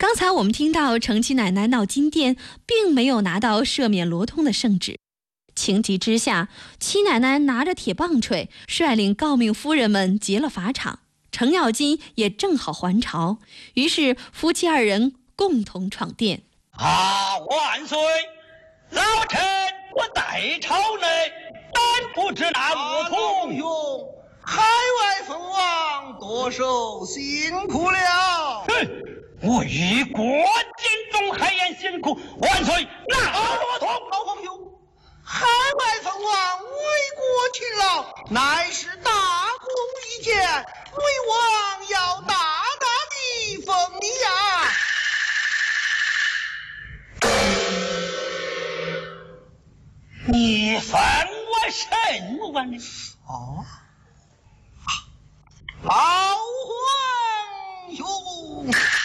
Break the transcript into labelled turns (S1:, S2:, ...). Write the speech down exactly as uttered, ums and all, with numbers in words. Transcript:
S1: 刚才我们听到承七奶奶闹金殿，并没有拿到赦免罗通的圣旨。情急之下，七奶奶拿着铁棒槌，率领诰命夫人们劫了法场。程咬金也正好还朝，于是夫妻二人共同闯殿。
S2: 啊，万岁！老臣我在朝内，但不知那罗通
S3: 兄，海外封王多受辛苦了。
S2: 哼！为国尽忠，海晏辛苦，万岁！那罗通，
S3: 老皇兄，海外封王为国勤劳，乃是大功一件，为王要大大地封你呀！
S2: 你封我什么呢？
S3: 哦，老皇兄。